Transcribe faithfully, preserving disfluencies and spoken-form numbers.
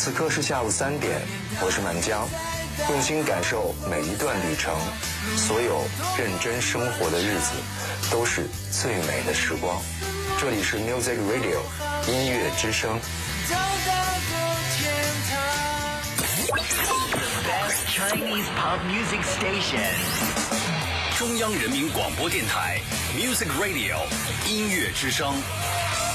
此刻是下午三点，我是满江，用心感受每一段旅程，所有认真生活的日子都是最美的时光。这里是 Music Radio 音乐之声。 Best Chinese pop music station， 中央人民广播电台 Music Radio 音乐之声。